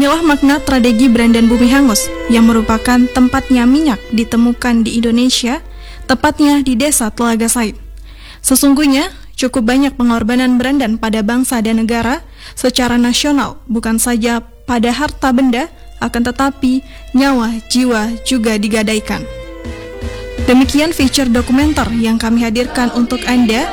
Inilah makna tragedi Brandan Bumi Hangus yang merupakan tempatnya minyak ditemukan di Indonesia, tepatnya di desa Telaga Said. Sesungguhnya, cukup banyak pengorbanan Brandan pada bangsa dan negara secara nasional, bukan saja pada harta benda, akan tetapi nyawa, jiwa juga digadaikan. Demikian feature dokumenter yang kami hadirkan untuk Anda